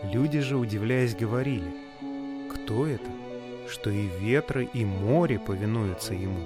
Люди же, удивляясь, говорили: «Кто это, что и ветры, и море повинуются ему?»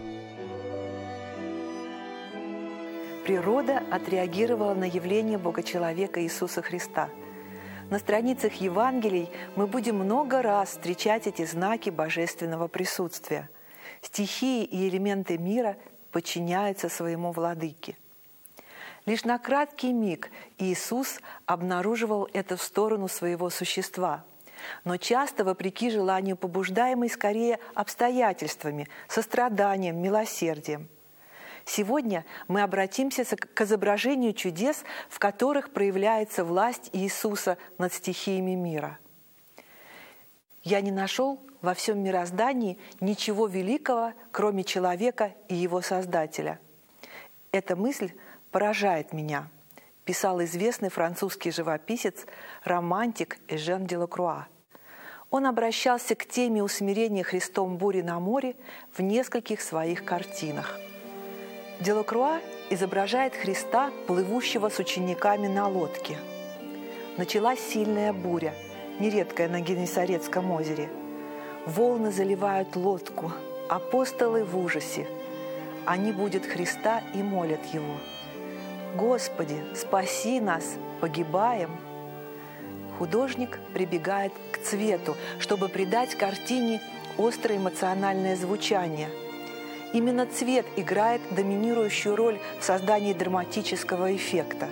Природа отреагировала на явление Бога-человека Иисуса Христа. На страницах Евангелий мы будем много раз встречать эти знаки божественного присутствия. Стихии и элементы мира подчиняются своему владыке. Лишь на краткий миг Иисус обнаруживал эту сторону своего существа, но часто, вопреки желанию, побуждаемый скорее обстоятельствами, состраданием, милосердием. Сегодня мы обратимся к изображению чудес, в которых проявляется власть Иисуса над стихиями мира. «Я не нашел во всем мироздании ничего великого, кроме человека и его Создателя». Эта мысль поражает меня, писал известный французский живописец, романтик Эжен Делакруа. Он обращался к теме усмирения Христом бури на море в нескольких своих картинах. Делакруа изображает Христа, плывущего с учениками на лодке. Началась сильная буря, нередкая на Генесарецком озере. Волны заливают лодку, апостолы в ужасе. Они будут Христа и молят Его: «Господи, спаси нас, погибаем!» Художник прибегает к цвету, чтобы придать картине острое эмоциональное звучание. Именно цвет играет доминирующую роль в создании драматического эффекта.